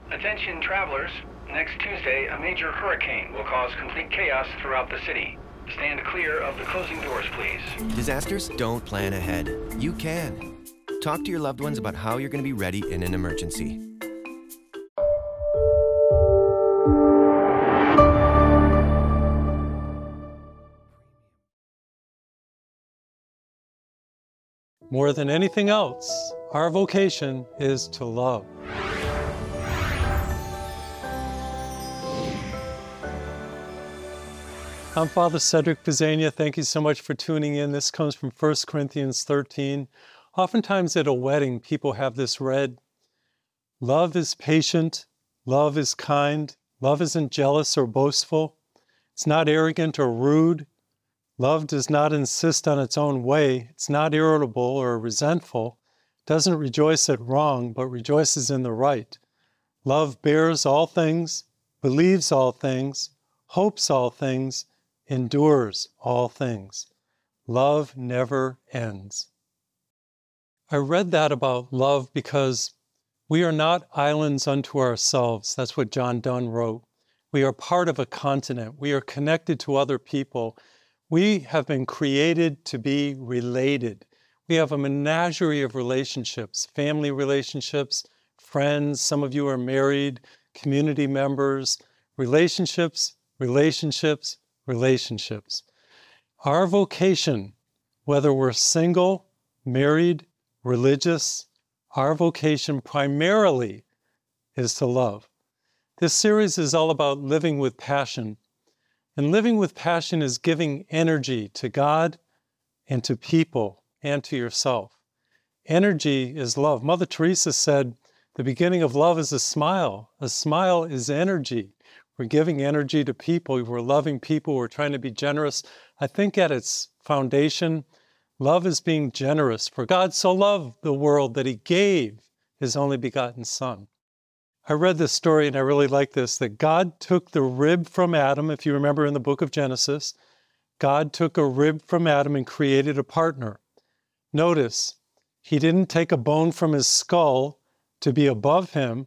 Attention travelers, next Tuesday a major hurricane will cause complete chaos throughout the city. Stand clear of the closing doors, please. Disasters don't plan ahead. You can. Talk to your loved ones about how you're going to be ready in an emergency. More than anything else, our vocation is to love. I'm Father Cedric Pisania. Thank you so much for tuning in. This comes from 1 Corinthians 13. Oftentimes at a wedding, people have this read, love is patient, love is kind, love isn't jealous or boastful, it's not arrogant or rude, love does not insist on its own way, it's not irritable or resentful, doesn't rejoice at wrong, but rejoices in the right. Love bears all things, believes all things, hopes all things, endures all things. Love never ends. I read that about love because we are not islands unto ourselves. That's what John Donne wrote. We are part of a continent. We are connected to other people. We have been created to be related. We have a menagerie of relationships, family relationships, friends, some of you are married, community members, relationships, relationships, relationships. Our vocation, whether we're single, married, religious, our vocation primarily is to love. This series is all about living with passion. And living with passion is giving energy to God and to people and to yourself. Energy is love. Mother Teresa said, the beginning of love is a smile. A smile is energy. We're giving energy to people. We're loving people. We're trying to be generous. I think at its foundation, love is being generous. For God so loved the world that he gave his only begotten Son. I read this story and I really like this, that God took the rib from Adam. If you remember in the book of Genesis, God took a rib from Adam and created a partner. Notice, he didn't take a bone from his skull to be above him.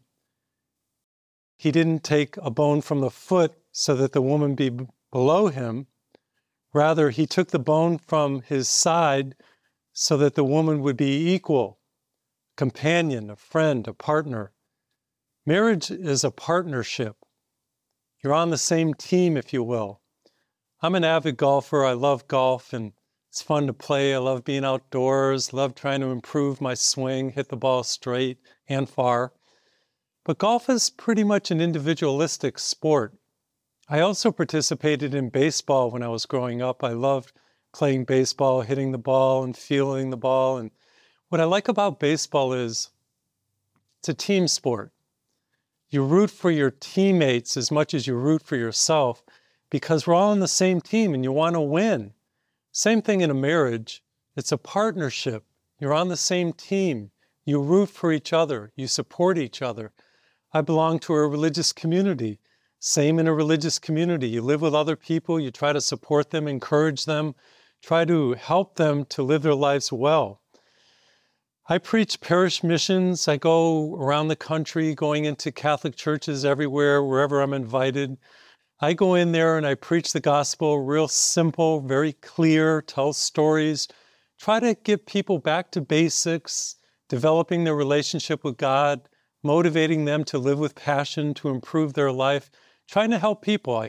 He didn't take a bone from the foot so that the woman be below him. Rather, he took the bone from his side so that the woman would be equal, companion, a friend, a partner. Marriage is a partnership. You're on the same team, if you will. I'm an avid golfer. I love golf, and it's fun to play. I love being outdoors, love trying to improve my swing, hit the ball straight and far. But golf is pretty much an individualistic sport. I also participated in baseball when I was growing up. I loved playing baseball, hitting the ball and feeling the ball. And what I like about baseball is it's a team sport. You root for your teammates as much as you root for yourself because we're all on the same team and you want to win. Same thing in a marriage. It's a partnership. You're on the same team. You root for each other. You support each other. I belong to a religious community. Same in a religious community. You live with other people. You try to support them, encourage them, try to help them to live their lives well. I preach parish missions. I go around the country, going into Catholic churches everywhere, wherever I'm invited. I go in there and I preach the gospel, real simple, very clear, tell stories, try to get people back to basics, developing their relationship with God, motivating them to live with passion, to improve their life, trying to help people.